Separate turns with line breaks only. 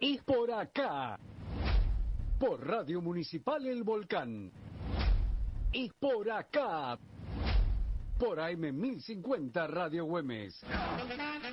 es por acá. Por Radio Municipal El Volcán. Es por acá. Por AM 1050 Radio Güemes.